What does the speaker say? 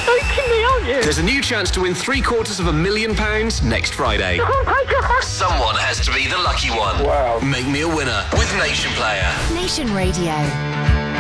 joking me, aren't you? There's a new chance to win £750,000 next Friday. Oh my God. Someone has to be the lucky one. Wow. Make me a winner with Nation Player. Nation Radio.